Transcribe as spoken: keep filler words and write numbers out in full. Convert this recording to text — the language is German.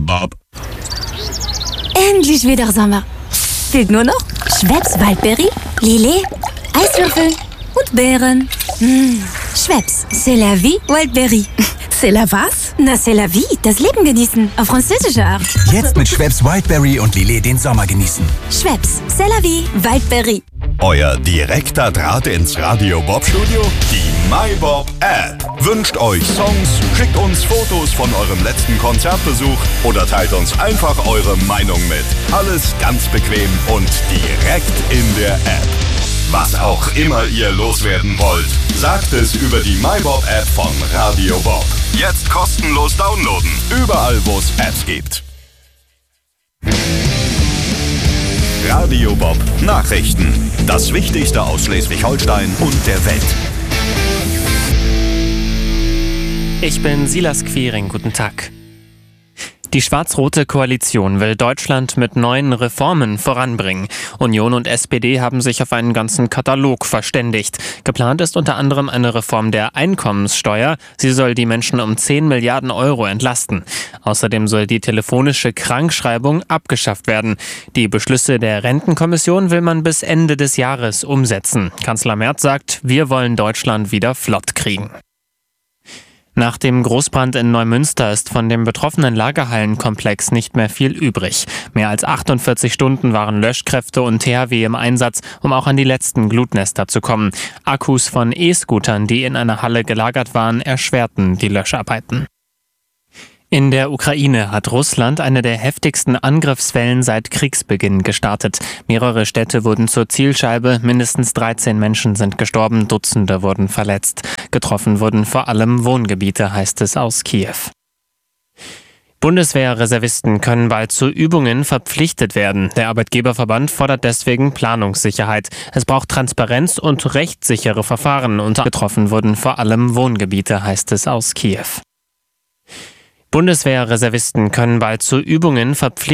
Bob. Endlich wieder Sommer. Fehlt nur noch Schweppes Waldbeere, Lillet, Eiswürfel und Beeren. Mmh. Schweppes, c'est la vie, Waldbeere. C'est la was? Na, c'est la vie, das Leben genießen, auf französische Art. Jetzt mit Schweppes Wildberry und Lillet den Sommer genießen. Schweppes, c'est la vie, Waldbeere. Euer direkter Draht ins Radio Bob Studio? Die MyBob App. Wünscht euch Songs, schickt uns Fotos von eurem letzten Konzertbesuch oder teilt uns einfach eure Meinung mit. Alles ganz bequem und direkt in der App. Was auch immer ihr loswerden wollt, sagt es über die MyBob App von Radio Bob. Jetzt kostenlos downloaden, überall wo es Apps gibt. Radio Bob Nachrichten. Das Wichtigste aus Schleswig-Holstein und der Welt. Ich bin Silas Quiring, guten Tag. Die schwarz-rote Koalition will Deutschland mit neuen Reformen voranbringen. Union und S P D haben sich auf einen ganzen Katalog verständigt. Geplant ist unter anderem eine Reform der Einkommenssteuer. Sie soll die Menschen um zehn Milliarden Euro entlasten. Außerdem soll die telefonische Krankschreibung abgeschafft werden. Die Beschlüsse der Rentenkommission will man bis Ende des Jahres umsetzen. Kanzler Merz sagt, wir wollen Deutschland wieder flott kriegen. Nach dem Großbrand in Neumünster ist von dem betroffenen Lagerhallenkomplex nicht mehr viel übrig. Mehr als achtundvierzig Stunden waren Löschkräfte und T H W im Einsatz, um auch an die letzten Glutnester zu kommen. Akkus von E-Scootern, die in einer Halle gelagert waren, erschwerten die Löscharbeiten. In der Ukraine hat Russland eine der heftigsten Angriffswellen seit Kriegsbeginn gestartet. Mehrere Städte wurden zur Zielscheibe, mindestens dreizehn Menschen sind gestorben, Dutzende wurden verletzt. Getroffen wurden vor allem Wohngebiete, heißt es aus Kiew. Bundeswehrreservisten können bald zu Übungen verpflichtet werden. Der Arbeitgeberverband fordert deswegen Planungssicherheit. Es braucht Transparenz und rechtssichere Verfahren. Und getroffen wurden vor allem Wohngebiete, heißt es aus Kiew. Bundeswehrreservisten können bald zu Übungen verpflichtet